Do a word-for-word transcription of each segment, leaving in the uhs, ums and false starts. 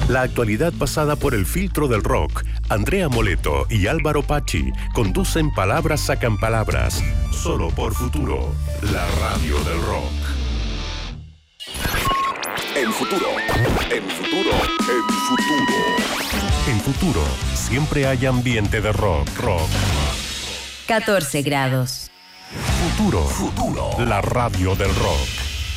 La actualidad pasada por el filtro del rock. Andrea Moleto y Álvaro Pachi conducen Palabras Sacan Palabras. Solo por Futuro, la radio del rock. En Futuro, en Futuro, en Futuro. En Futuro, siempre hay ambiente de rock, rock. catorce grados. Futuro, Futuro, la radio del rock.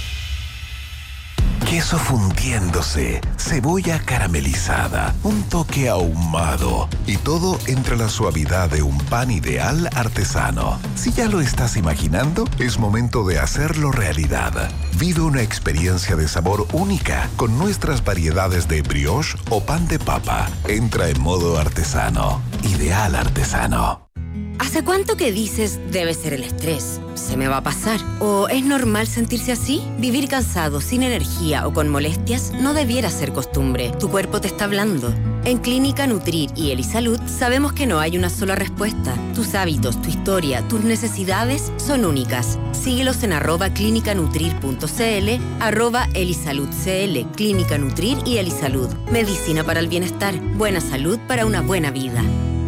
Queso fundiéndose, cebolla caramelizada, un toque ahumado y todo entre la suavidad de un pan ideal artesano. Si ya lo estás imaginando, es momento de hacerlo realidad. Vive una experiencia de sabor única con nuestras variedades de brioche o pan de papa. Entra en modo artesano. Ideal artesano. ¿Hace cuánto que dices debe ser el estrés? ¿Se me va a pasar? ¿O es normal sentirse así? Vivir cansado, sin energía o con molestias no debiera ser costumbre. Tu cuerpo te está hablando. En Clínica Nutrir y Elisalud sabemos que no hay una sola respuesta. Tus hábitos, tu historia, tus necesidades son únicas. Síguelos en arroba clínicanutrir.cl, arroba elisaludcl, Clínica Nutrir y Elisalud. Medicina para el bienestar. Buena salud para una buena vida.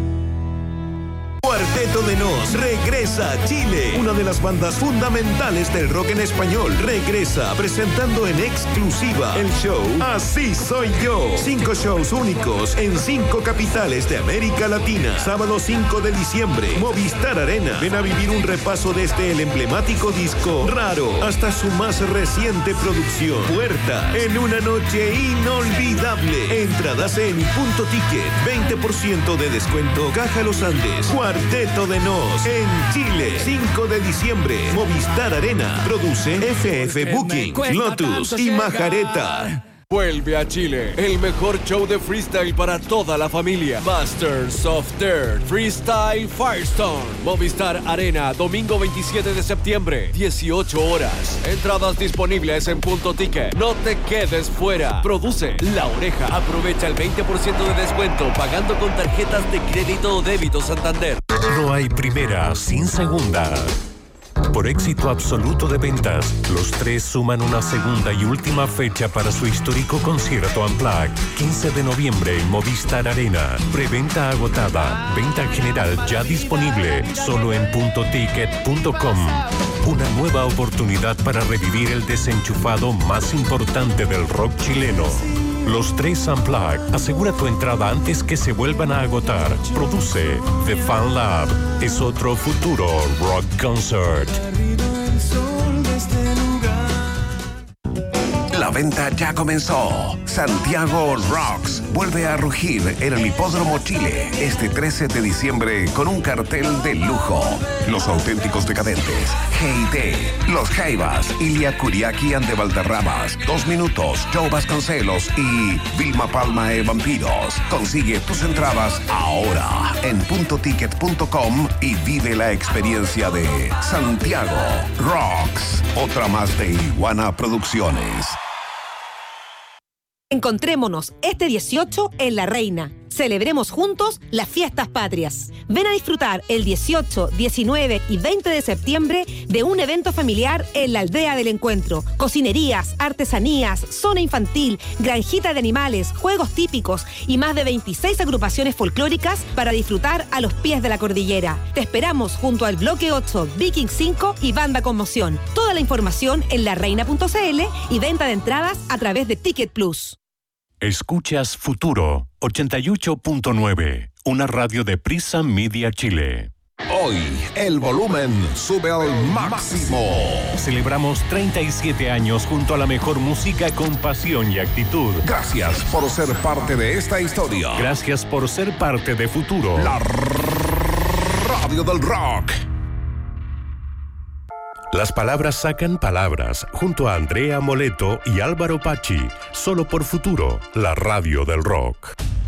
Cuarteto de Nos regresa a Chile. Una de las bandas fundamentales del rock en español regresa presentando en exclusiva el show Así Soy Yo. Cinco shows únicos en cinco capitales de América Latina. Sábado cinco de diciembre, Movistar Arena. Ven a vivir un repaso desde el emblemático disco Raro hasta su más reciente producción Puerta, en una noche inolvidable. Entradas en Punto Ticket, veinte por ciento de descuento. Caja Los Andes. Cuarteto de Nos en Chile, cinco de diciembre, Movistar Arena. Produce F F Booking, Lotus y Majareta. Vuelve a Chile, el mejor show de freestyle para toda la familia. Masters of Dirt Freestyle Firestone. Movistar Arena, domingo veintisiete de septiembre, dieciocho horas. Entradas disponibles en Punto Ticket. No te quedes fuera. Produce La Oreja. Aprovecha el veinte por ciento de descuento pagando con tarjetas de crédito o débito Santander. No hay primera sin segunda. Por éxito absoluto de ventas, los tres suman una segunda y última fecha para su histórico concierto Unplugged, quince de noviembre en Movistar Arena. Preventa agotada, venta general ya disponible, solo en punto ticket punto com. Una nueva oportunidad para revivir el desenchufado más importante del rock chileno. Los tres Unplugged. Asegura tu entrada antes que se vuelvan a agotar. Produce The Fan Lab. Es otro futuro rock concert. La venta ya comenzó. Santiago Rocks vuelve a rugir en el Hipódromo Chile este trece de diciembre con un cartel de lujo. Los Auténticos Decadentes, G I T, Los Jaivas, Ilia Kuriaki and de Valderramas, Dos Minutos, Joe Vasconcelos y Vilma Palma e Vampiros. Consigue tus entradas ahora en punto ticket punto com y vive la experiencia de Santiago Rocks. Otra más de Iguana Producciones. Encontrémonos este dieciocho en La Reina. Celebremos juntos las fiestas patrias. Ven a disfrutar el dieciocho, diecinueve y veinte de septiembre de un evento familiar en la Aldea del Encuentro. Cocinerías, artesanías, zona infantil, granjita de animales, juegos típicos y más de veintiséis agrupaciones folclóricas para disfrutar a los pies de la cordillera. Te esperamos junto al Bloque ocho, Viking cinco y Banda Conmoción. Toda la información en larreina punto cl y venta de entradas a través de Ticket Plus. Escuchas Futuro ochenta y ocho punto nueve, una radio de Prisa Media Chile. Hoy el volumen sube al máximo. Celebramos treinta y siete años junto a la mejor música con pasión y actitud. Gracias por ser parte de esta historia. Gracias por ser parte de Futuro, la radio del rock. Las palabras sacan palabras, junto a Andrea Moleto y Álvaro Pachi, solo por Futuro, la radio del rock.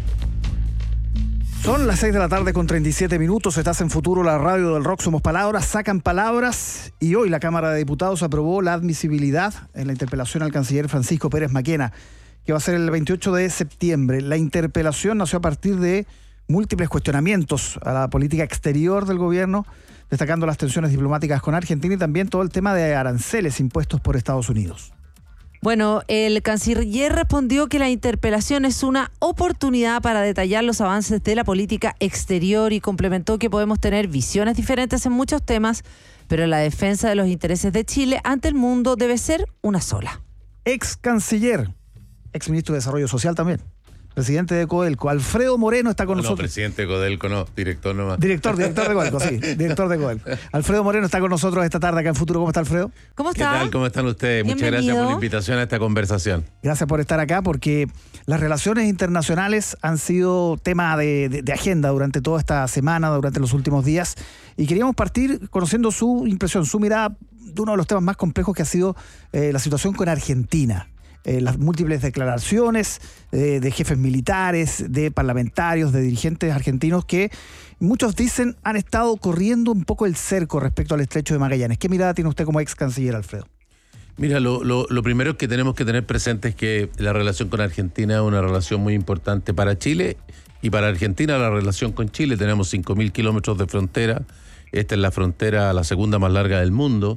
Son las seis de la tarde con treinta y siete minutos, estás en Futuro, la radio del rock, somos palabras, sacan palabras, y hoy la Cámara de Diputados aprobó la admisibilidad en la interpelación al canciller Francisco Pérez Maquena, que va a ser el veintiocho de septiembre. La interpelación nació a partir de múltiples cuestionamientos a la política exterior del gobierno, destacando las tensiones diplomáticas con Argentina y también todo el tema de aranceles impuestos por Estados Unidos. Bueno, el canciller respondió que la interpelación es una oportunidad para detallar los avances de la política exterior y complementó que podemos tener visiones diferentes en muchos temas, pero la defensa de los intereses de Chile ante el mundo debe ser una sola. Ex canciller, ex ministro de Desarrollo Social también. Presidente de Codelco, Alfredo Moreno está con no, nosotros. No, presidente de Codelco, no, director nomás. Director, director de Codelco, sí, director de Codelco. Alfredo Moreno está con nosotros esta tarde acá en Futuro. ¿Cómo está, Alfredo? ¿Cómo está? ¿Qué tal? ¿Cómo están ustedes? Bienvenido. Muchas gracias por la invitación a esta conversación. Gracias por estar acá, porque las relaciones internacionales han sido tema de, de, de agenda durante toda esta semana, durante los últimos días, y queríamos partir conociendo su impresión, su mirada de uno de los temas más complejos que ha sido eh, la situación con Argentina. Eh, las múltiples declaraciones eh, de jefes militares, de parlamentarios, de dirigentes argentinos que muchos dicen han estado corriendo un poco el cerco respecto al estrecho de Magallanes. ¿Qué mirada tiene usted como ex canciller, Alfredo? Mira, lo, lo, lo primero que tenemos que tener presente es que la relación con Argentina es una relación muy importante para Chile y para Argentina la relación con Chile. Tenemos cinco mil kilómetros de frontera. Esta es la frontera, la segunda más larga del mundo.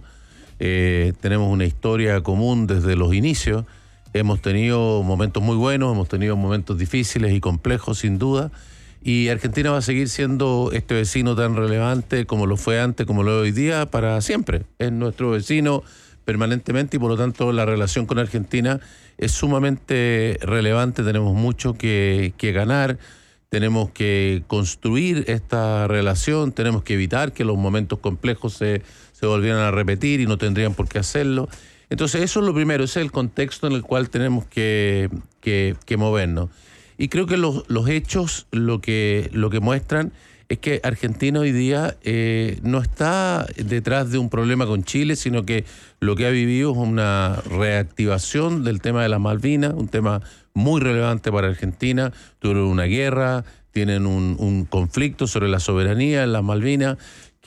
Eh, tenemos una historia común desde los inicios. Hemos tenido momentos muy buenos, hemos tenido momentos difíciles y complejos, sin duda, y Argentina va a seguir siendo este vecino tan relevante como lo fue antes, como lo es hoy día, para siempre. Es nuestro vecino permanentemente y por lo tanto la relación con Argentina es sumamente relevante. Tenemos mucho que, que ganar, tenemos que construir esta relación, tenemos que evitar que los momentos complejos se, se volvieran a repetir y no tendrían por qué hacerlo. Entonces eso es lo primero, ese es el contexto en el cual tenemos que, que, que movernos. Y creo que los, los hechos lo que, lo que muestran es que Argentina hoy día eh, no está detrás de un problema con Chile, sino que lo que ha vivido es una reactivación del tema de las Malvinas, un tema muy relevante para Argentina. Tuvieron una guerra, tienen un, un conflicto sobre la soberanía en las Malvinas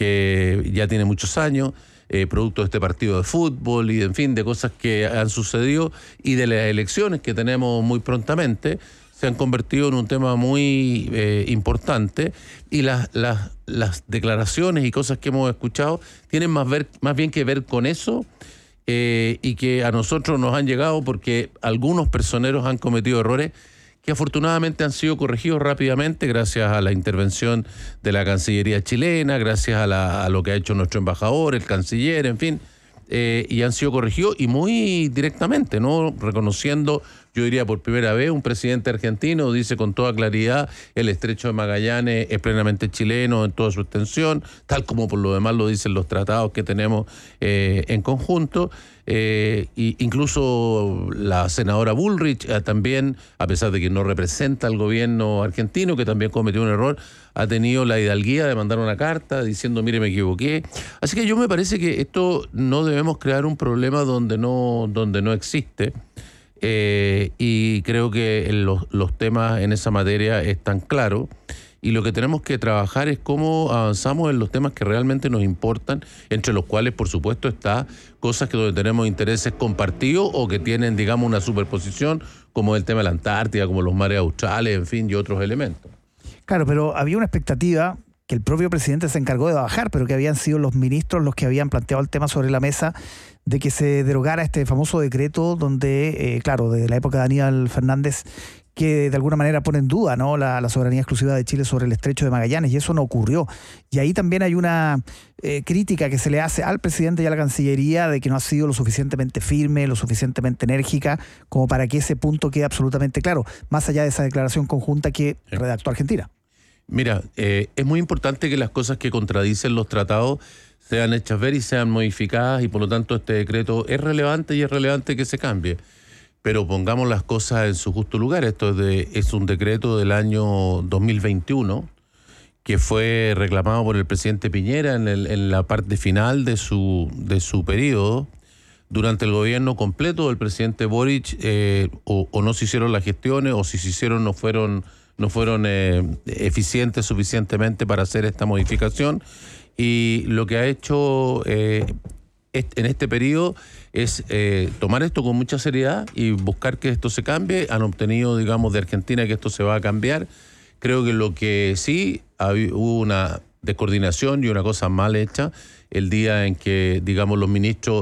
que ya tiene muchos años. Eh, producto de este partido de fútbol y, en fin, de cosas que han sucedido y de las elecciones que tenemos muy prontamente, se han convertido en un tema muy eh, importante y las, las, las declaraciones y cosas que hemos escuchado tienen más, ver, más bien que ver con eso eh, y que a nosotros nos han llegado porque algunos personeros han cometido errores que afortunadamente han sido corregidos rápidamente gracias a la intervención de la Cancillería chilena, gracias a, la, a lo que ha hecho nuestro embajador, el canciller, en fin, eh, y han sido corregidos y muy directamente, ¿no? Reconociendo, yo diría por primera vez, un presidente argentino dice con toda claridad el estrecho de Magallanes es plenamente chileno en toda su extensión, tal como por lo demás lo dicen los tratados que tenemos eh, en conjunto. Eh, y incluso la senadora Bullrich eh, también, a pesar de que no representa al gobierno argentino, que también cometió un error, ha tenido la hidalguía de mandar una carta diciendo, mire, me equivoqué. Así que yo me parece que esto no debemos crear un problema donde no, donde no existe. Eh, y creo que los, los temas en esa materia están claros. Y lo que tenemos que trabajar es cómo avanzamos en los temas que realmente nos importan, entre los cuales, por supuesto, está cosas que donde tenemos intereses compartidos o que tienen, digamos, una superposición, como el tema de la Antártida, como los mares australes, en fin, y otros elementos. Claro, pero había una expectativa que el propio presidente se encargó de bajar, pero que habían sido los ministros los que habían planteado el tema sobre la mesa de que se derogara este famoso decreto donde, eh, claro, desde la época de Aníbal Fernández, que de alguna manera pone en duda, ¿no?, la, la soberanía exclusiva de Chile sobre el estrecho de Magallanes, y eso no ocurrió. Y ahí también hay una eh, crítica que se le hace al presidente y a la Cancillería de que no ha sido lo suficientemente firme, lo suficientemente enérgica, como para que ese punto quede absolutamente claro, más allá de esa declaración conjunta que redactó Argentina. Mira, eh, es muy importante que las cosas que contradicen los tratados sean hechas ver y sean modificadas, y por lo tanto este decreto es relevante y es relevante que se cambie. Pero pongamos las cosas en su justo lugar. Esto es, de, es un decreto del año dos mil veintiuno que fue reclamado por el presidente Piñera en, el, en la parte final de su, de su periodo. Durante el gobierno completo del presidente Boric eh, o, o no se hicieron las gestiones, o si se hicieron no fueron, no fueron eh, eficientes suficientemente para hacer esta modificación. Y lo que ha hecho eh, en este periodo es eh, tomar esto con mucha seriedad y buscar que esto se cambie. Han obtenido, digamos, de Argentina que esto se va a cambiar. Creo que lo que sí hubo una descoordinación y una cosa mal hecha el día en que, digamos, los ministros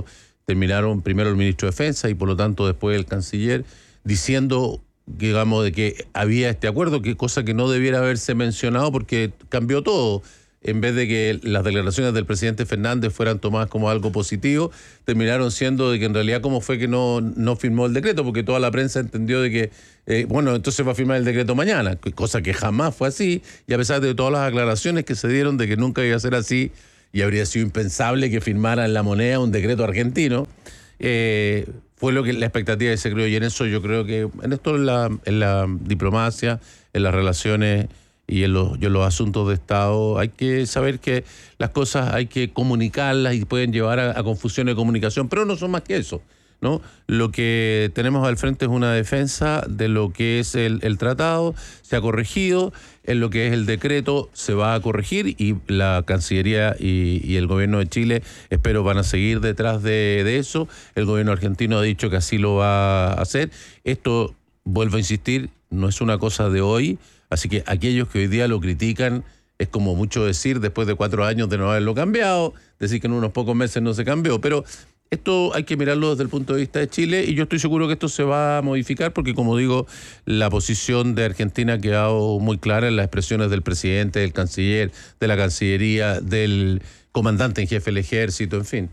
terminaron primero el ministro de Defensa y por lo tanto después el canciller diciendo, digamos, de que había este acuerdo, que cosa que no debiera haberse mencionado porque cambió todo. En vez de que las declaraciones del presidente Fernández fueran tomadas como algo positivo, terminaron siendo de que en realidad cómo fue que no, no firmó el decreto, porque toda la prensa entendió de que, eh, bueno, entonces va a firmar el decreto mañana, cosa que jamás fue así, y a pesar de todas las aclaraciones que se dieron de que nunca iba a ser así, y habría sido impensable que firmara en la moneda un decreto argentino, eh, fue lo que la expectativa que se creó, y en eso yo creo que, en esto en la, en la diplomacia, en las relaciones y en los, y en los asuntos de Estado, hay que saber que las cosas hay que comunicarlas y pueden llevar a, a confusión de comunicación, pero no son más que eso, ¿no? Lo que tenemos al frente es una defensa de lo que es el, el tratado, se ha corregido, en lo que es el decreto se va a corregir y la Cancillería y, y el gobierno de Chile, espero, van a seguir detrás de, de eso. El gobierno argentino ha dicho que así lo va a hacer. Esto, vuelvo a insistir, no es una cosa de hoy. Así que aquellos que hoy día lo critican, es como mucho decir, después de cuatro años de no haberlo cambiado, decir que en unos pocos meses no se cambió, pero esto hay que mirarlo desde el punto de vista de Chile y yo estoy seguro que esto se va a modificar porque, como digo, la posición de Argentina ha quedado muy clara en las expresiones del presidente, del canciller, de la Cancillería, del comandante en jefe del ejército, en fin.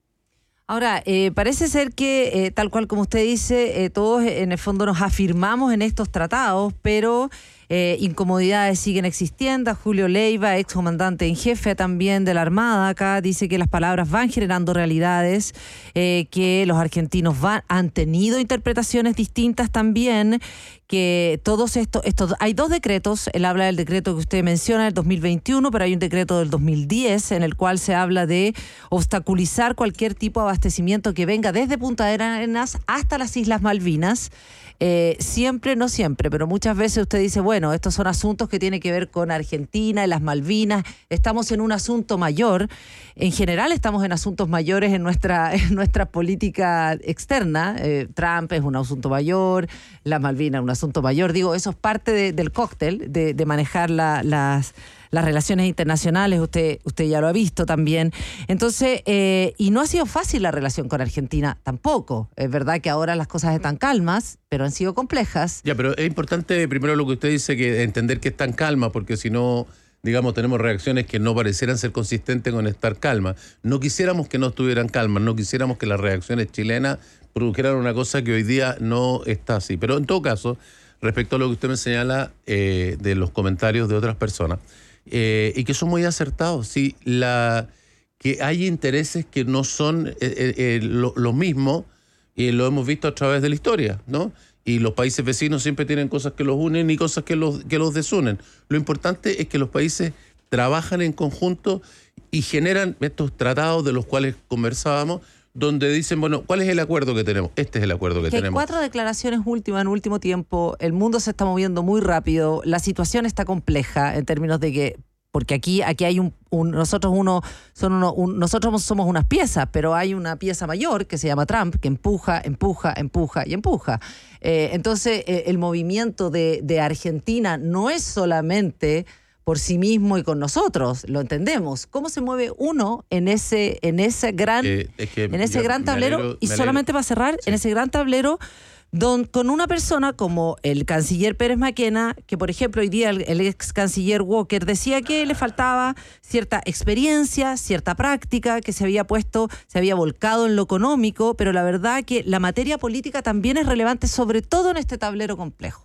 Ahora, eh, parece ser que, eh, tal cual como usted dice, eh, todos en el fondo nos afirmamos en estos tratados, pero eh, incomodidades siguen existiendo. Julio Leiva, ex comandante en jefe también de la Armada, acá dice que las palabras van generando realidades, eh, que los argentinos van, han tenido interpretaciones distintas también, que todos estos, estos, hay dos decretos, él habla del decreto que usted menciona, del dos mil veintiuno, pero hay un decreto del dos mil diez en el cual se habla de obstaculizar cualquier tipo de abastecimiento que venga desde Punta Arenas hasta las Islas Malvinas. Eh, siempre, no siempre, pero muchas veces usted dice, bueno, estos son asuntos que tienen que ver con Argentina y las Malvinas, estamos en un asunto mayor, en general estamos en asuntos mayores en nuestra, en nuestra política externa, eh, Trump es un asunto mayor, las Malvinas es un asunto mayor, digo, eso es parte de, del cóctel, de, de manejar la, las... las relaciones internacionales, usted usted ya lo ha visto también. Entonces, eh, y no ha sido fácil la relación con Argentina tampoco. Es verdad que ahora las cosas están calmas, pero han sido complejas. Ya, pero es importante primero lo que usted dice, que entender que están calmas, porque si no, digamos, tenemos reacciones que no parecieran ser consistentes con estar calmas. No quisiéramos que no estuvieran calmas, no quisiéramos que las reacciones chilenas produjeran una cosa que hoy día no está así. Pero en todo caso, respecto a lo que usted me señala eh, de los comentarios de otras personas, Eh, y que son muy acertados, sí, la, que hay intereses que no son eh, eh, lo, lo mismo, y lo hemos visto a través de la historia, ¿no? Y los países vecinos siempre tienen cosas que los unen y cosas que los, que los desunen. Lo importante es que los países trabajan en conjunto y generan estos tratados de los cuales conversábamos, donde dicen, bueno, ¿cuál es el acuerdo que tenemos? Este es el acuerdo que, que tenemos. Hay cuatro declaraciones últimas en último tiempo, el mundo se está moviendo muy rápido, la situación está compleja en términos de que, porque aquí aquí hay un, un nosotros uno son uno, un, nosotros somos unas piezas, pero hay una pieza mayor que se llama Trump, que empuja, empuja, empuja y empuja. Eh, entonces, eh, el movimiento de, de Argentina no es solamente por sí mismo y con nosotros, lo entendemos. ¿Cómo se mueve uno en ese en ese gran eh, es que en ese gran tablero? Alegro, y solamente para cerrar, sí, en ese gran tablero don, con una persona como el canciller Pérez Maquena, que por ejemplo hoy día el, el ex canciller Walker decía que le faltaba cierta experiencia, cierta práctica, que se había puesto, se había volcado en lo económico, pero la verdad que la materia política también es relevante, sobre todo en este tablero complejo.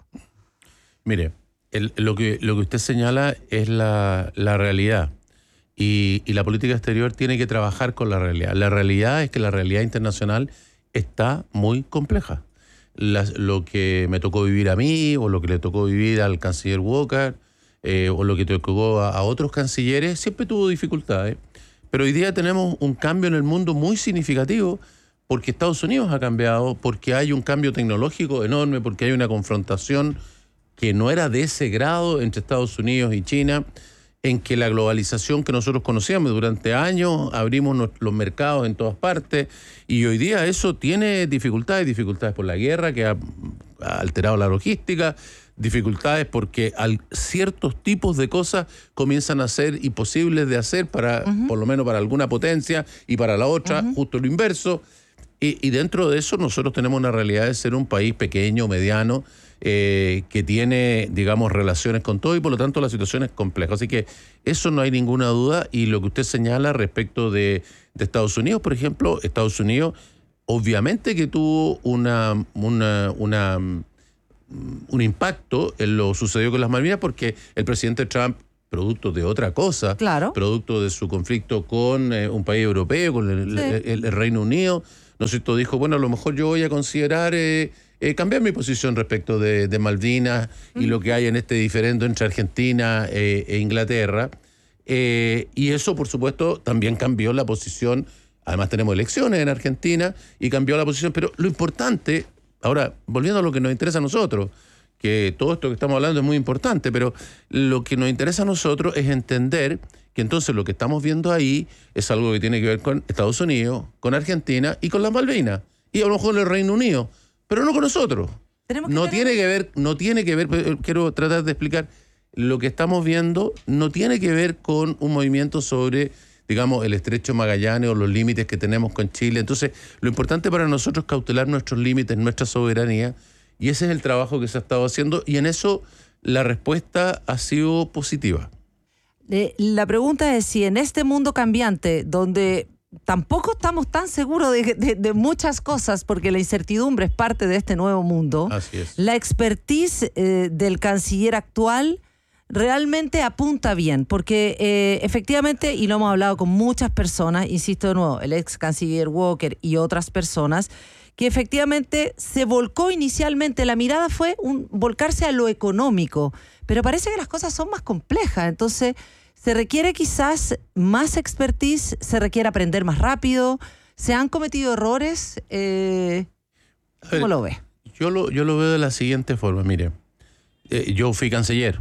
Mire, El, lo, que, lo que usted señala es la, la realidad y, y la política exterior tiene que trabajar con la realidad. La realidad es que la realidad internacional está muy compleja. Las, lo que me tocó vivir a mí o lo que le tocó vivir al canciller Walker eh, o lo que tocó a, a otros cancilleres siempre tuvo dificultades. Pero hoy día tenemos un cambio en el mundo muy significativo porque Estados Unidos ha cambiado, porque hay un cambio tecnológico enorme, porque hay una confrontación que no era de ese grado entre Estados Unidos y China, en que la globalización que nosotros conocíamos durante años, abrimos los mercados en todas partes, y hoy día eso tiene dificultades, dificultades por la guerra que ha alterado la logística, dificultades porque al, ciertos tipos de cosas comienzan a ser imposibles de hacer para, uh-huh. por lo menos para alguna potencia, y para la otra, uh-huh. justo lo inverso. Y, y dentro de eso nosotros tenemos una realidad de ser un país pequeño, mediano, eh, que tiene, digamos, relaciones con todo y por lo tanto la situación es compleja. Así que eso no hay ninguna duda. Y lo que usted señala respecto de, de Estados Unidos, por ejemplo, Estados Unidos obviamente que tuvo una, una, una, un impacto en lo sucedido con las Malvinas porque el presidente Trump, producto de otra cosa, claro. producto de su conflicto con eh, un país europeo, con el, sí. el, el, el Reino Unido, ¿no es cierto? Dijo, bueno, a lo mejor yo voy a considerar eh, eh, cambiar mi posición respecto de, de Malvinas mm. y lo que hay en este diferendo entre Argentina eh, e Inglaterra. Eh, y eso, por supuesto, también cambió la posición. Además tenemos elecciones en Argentina y cambió la posición. Pero lo importante, ahora, volviendo a lo que nos interesa a nosotros, que todo esto que estamos hablando es muy importante, pero lo que nos interesa a nosotros es entender que entonces lo que estamos viendo ahí es algo que tiene que ver con Estados Unidos, con Argentina y con las Malvinas, y a lo mejor con el Reino Unido, pero no con nosotros. No tiene que ver, no tiene que ver, quiero tratar de explicar, lo que estamos viendo no tiene que ver con un movimiento sobre, digamos, el estrecho Magallanes o los límites que tenemos con Chile. Entonces, lo importante para nosotros es cautelar nuestros límites, nuestra soberanía, y ese es el trabajo que se ha estado haciendo, y en eso la respuesta ha sido positiva. Eh, la pregunta es si en este mundo cambiante, donde tampoco estamos tan seguros de, de, de muchas cosas, porque la incertidumbre es parte de este nuevo mundo, así es. La expertise eh, del canciller actual realmente apunta bien, porque eh, efectivamente, y lo hemos hablado con muchas personas, insisto de nuevo, el ex canciller Walker y otras personas, que efectivamente se volcó inicialmente, la mirada fue un volcarse a lo económico, pero parece que las cosas son más complejas, entonces se requiere quizás más expertise, se requiere aprender más rápido, se han cometido errores, eh, ¿cómo ver, lo ve? Yo lo, yo lo veo de la siguiente forma, mire, eh, yo fui canciller,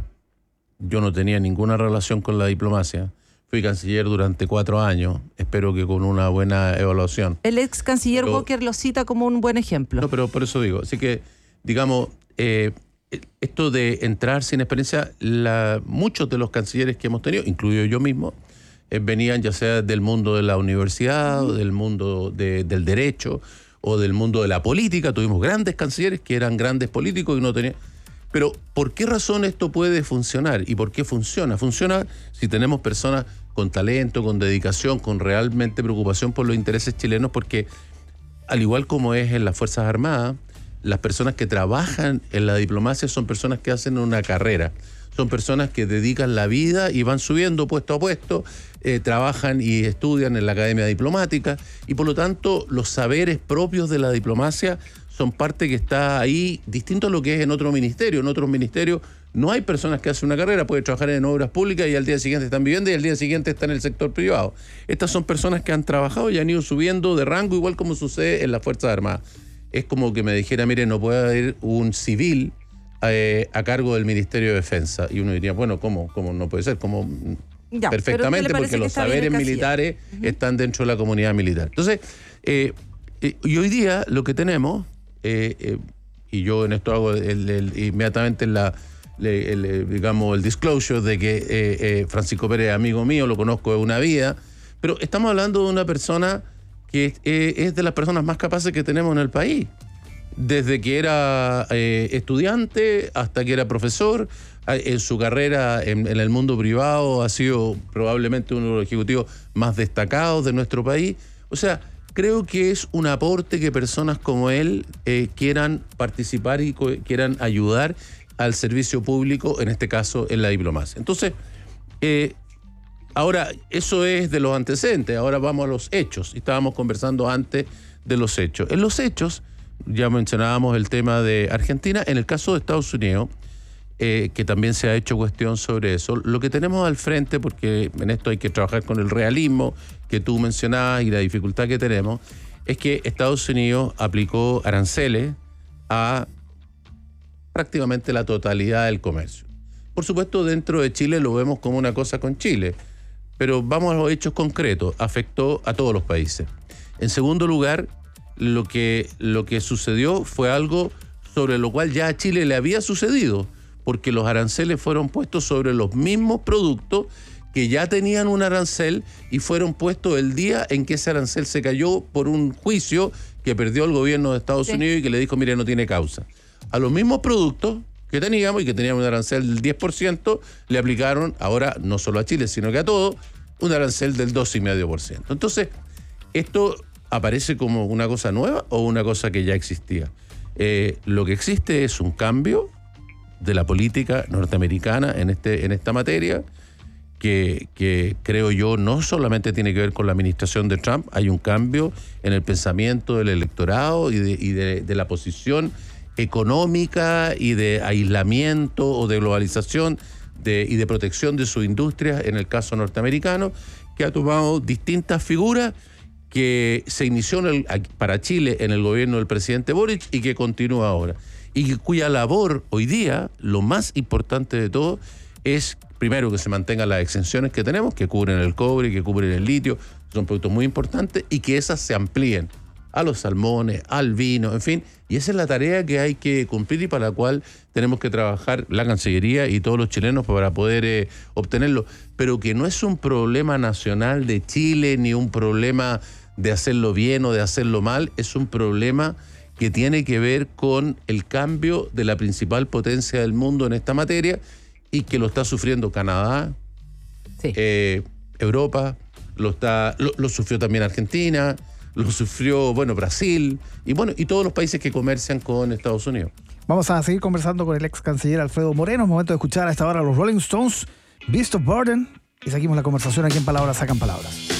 yo no tenía ninguna relación con la diplomacia. Fui canciller durante cuatro años, espero que con una buena evaluación. El ex canciller pero, Walker lo cita como un buen ejemplo. No, pero por eso digo, así que, digamos, eh, esto de entrar sin experiencia, la, muchos de los cancilleres que hemos tenido, incluido yo mismo, eh, venían ya sea del mundo de la universidad, uh-huh. o del mundo de, del derecho, o del mundo de la política. Tuvimos grandes cancilleres que eran grandes políticos y no tenían... Pero, ¿por qué razón esto puede funcionar? ¿Y por qué funciona? Funciona si tenemos personas con talento, con dedicación, con realmente preocupación por los intereses chilenos, porque al igual como es en las Fuerzas Armadas, las personas que trabajan en la diplomacia son personas que hacen una carrera. Son personas que dedican la vida y van subiendo puesto a puesto, eh, trabajan y estudian en la Academia Diplomática, y por lo tanto los saberes propios de la diplomacia son parte que está ahí, distinto a lo que es en otro ministerio. En otros ministerios no hay personas que hacen una carrera, pueden trabajar en obras públicas y al día siguiente están viviendo y al día siguiente están en el sector privado. Estas son personas que han trabajado y han ido subiendo de rango, igual como sucede en las Fuerzas Armadas. Es como que me dijera, mire, no puede haber un civil eh, a cargo del Ministerio de Defensa. Y uno diría, bueno, ¿cómo? ¿Cómo no puede ser? ¿Cómo? Ya, perfectamente, porque los saberes militares uh-huh. están dentro de la comunidad militar. Entonces, eh, eh, y hoy día lo que tenemos... Eh, eh, y yo en esto hago el, el, inmediatamente la, el, el, digamos, el disclosure de que eh, eh, Francisco Pérez es amigo mío, lo conozco de una vida, pero estamos hablando de una persona que eh, es de las personas más capaces que tenemos en el país, desde que era eh, estudiante hasta que era profesor. En su carrera en, en el mundo privado ha sido probablemente uno de los ejecutivos más destacados de nuestro país. O sea, creo que es un aporte que personas como él eh, quieran participar y co- quieran ayudar al servicio público, en este caso en la diplomacia. Entonces, eh, ahora, eso es de los antecedentes, ahora vamos a los hechos. Estábamos conversando antes de los hechos. En los hechos, ya mencionábamos el tema de Argentina. En el caso de Estados Unidos, eh, que también se ha hecho cuestión sobre eso, lo que tenemos al frente, porque en esto hay que trabajar con el realismo que tú mencionabas y la dificultad que tenemos, es que Estados Unidos aplicó aranceles a prácticamente la totalidad del comercio. Por supuesto, dentro de Chile lo vemos como una cosa con Chile, pero vamos a los hechos concretos, afectó a todos los países. En segundo lugar, lo que, lo que sucedió fue algo sobre lo cual ya a Chile le había sucedido, porque los aranceles fueron puestos sobre los mismos productos que ya tenían un arancel y fueron puestos el día en que ese arancel se cayó por un juicio que perdió el gobierno de Estados sí. Unidos y que le dijo, mire, no tiene causa. A los mismos productos que teníamos y que teníamos un arancel del diez por ciento, le aplicaron ahora no solo a Chile, sino que a todo, un arancel del dos coma cinco por ciento. Entonces, ¿esto aparece como una cosa nueva o una cosa que ya existía? Eh, lo que existe es un cambio de la política norteamericana en, este, en esta materia, que, que creo yo no solamente tiene que ver con la administración de Trump, hay un cambio en el pensamiento del electorado y de, y de, de la posición económica y de aislamiento o de globalización de, y de protección de su industria en el caso norteamericano, que ha tomado distintas figuras que se inició en el, para Chile en el gobierno del presidente Boric y que continúa ahora. Y cuya labor hoy día, lo más importante de todo, es primero que se mantengan las exenciones que tenemos, que cubren el cobre, que cubren el litio, son productos muy importantes, y que esas se amplíen a los salmones, al vino, en fin. Y esa es la tarea que hay que cumplir y para la cual tenemos que trabajar la Cancillería y todos los chilenos para poder eh, obtenerlo. Pero que no es un problema nacional de Chile, ni un problema de hacerlo bien o de hacerlo mal, es un problema que tiene que ver con el cambio de la principal potencia del mundo en esta materia y que lo está sufriendo Canadá, sí. eh, Europa, lo, está, lo, lo sufrió también Argentina, lo sufrió, bueno, Brasil y bueno, y todos los países que comercian con Estados Unidos. Vamos a seguir conversando con el ex canciller Alfredo Moreno. Es momento de escuchar a esta hora a los Rolling Stones, Beast of Burden, y seguimos la conversación aquí en Palabras Sacan Palabras.